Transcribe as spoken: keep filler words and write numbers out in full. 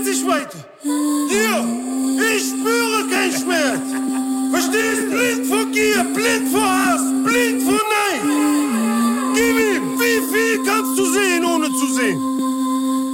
Reichweite. Hier, ich spüre keinen Schmerz. Verstehst? Blind vor Gier, blind vor Hass, blind vor Neid. Gib ihm, wie viel kannst du sehen, ohne zu sehen?